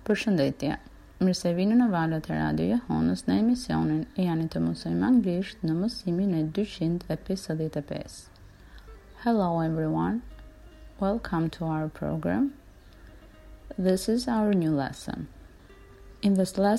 Përshëndetje, mirë se vini në valët e Radio Jehonës në emisionin E jani të mësojmë anglisht në mësimin e 255. Hello everyone, welcome to our program. This is our new lesson. In this lesson